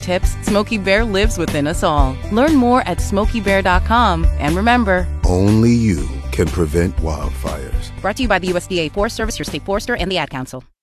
tips, Smokey Bear lives within us all. Learn more at SmokeyBear.com. And remember, only you can prevent wildfires. brought to you by the USDA Forest Service, your state forester, and the Ad Council.